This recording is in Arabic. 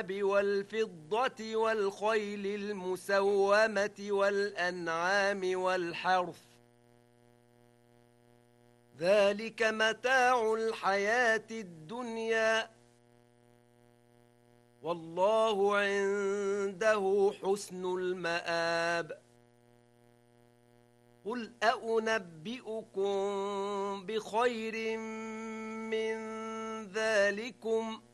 الذهب والفضة والخيل المسومة والأنعام والحرث ذلك متاع الحياة الدنيا والله عنده حسن المآب قل أنبئكم بخير من ذلكم